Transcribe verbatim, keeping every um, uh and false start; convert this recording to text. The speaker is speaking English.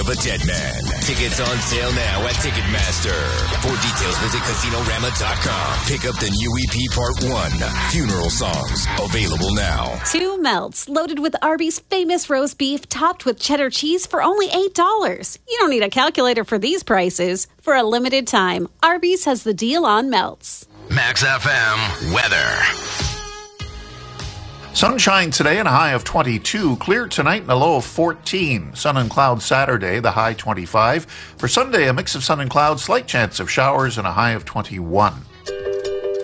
of a Dead Man. Tickets on sale now at Ticketmaster. For details, visit Casino Rama dot com. Pick up the new E P Part one, Funeral Songs, available now. Two melts loaded with Arby's famous roast beef topped with cheddar cheese for only eight dollars. You don't need a calculator for these prices. For a limited time, Arby's has the deal on melts. Max F M weather. Sunshine today and a high of twenty-two. Clear tonight and a low of fourteen. Sun and clouds Saturday, the high twenty-five. For Sunday, a mix of sun and clouds, slight chance of showers and a high of twenty-one.